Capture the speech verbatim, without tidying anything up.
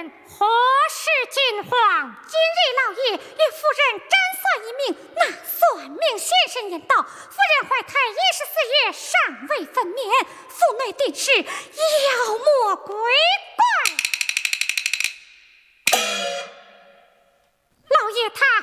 人何事惊慌？今日老爷与夫人占算一命，那算命先生言道，夫人怀胎一十四月尚未分娩，腹内定是妖魔鬼怪。老爷他